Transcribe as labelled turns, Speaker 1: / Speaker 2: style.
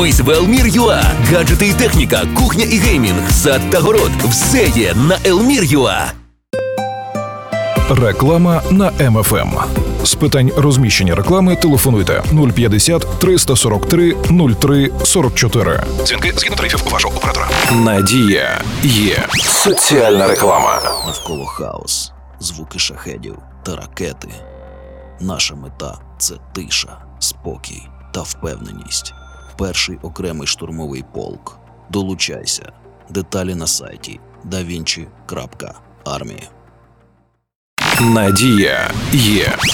Speaker 1: Ось в Elmir.ua. Гаджети і техніка, кухня і геймінг, сад та город. Все є на Elmir.ua.
Speaker 2: Реклама на МФМ. З питань розміщення реклами телефонуйте 050 343 03 44. Дзвінки згідно тарифів вашого оператора. Надія є. Соціальна реклама.
Speaker 3: Навколо хаос, звуки шахедів та ракети. Наша мета – це тиша, спокій та впевненість. Перший окремий штурмовий полк. Долучайся. Деталі на сайті davinci.army.
Speaker 2: Надія є.